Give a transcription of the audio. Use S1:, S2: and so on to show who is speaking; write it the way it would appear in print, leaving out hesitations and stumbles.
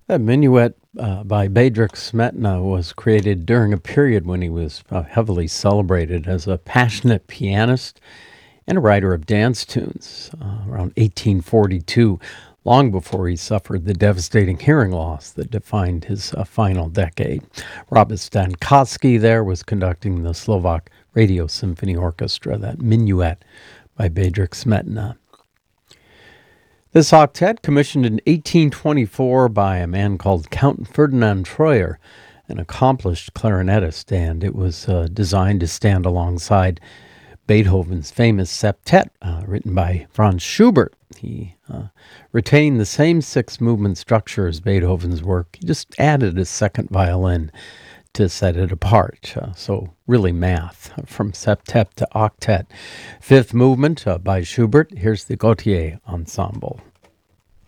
S1: That minuet by Bedřich Smetana was created during a period when he was heavily celebrated as a passionate pianist and a writer of dance tunes around 1842, long before he suffered the devastating hearing loss that defined his final decade. Robert Stankowski there was conducting the Slovak Radio Symphony Orchestra, that minuet by Bedřich Smetana. This octet, commissioned in 1824 by a man called Count Ferdinand Treuer, an accomplished clarinetist, and it was designed to stand alongside Beethoven's famous septet, written by Franz Schubert. He retained the same six-movement structure as Beethoven's work. He just added a second violin to set it apart. So really math, from septet to octet. Fifth movement by Schubert. Here's the Gautier Ensemble.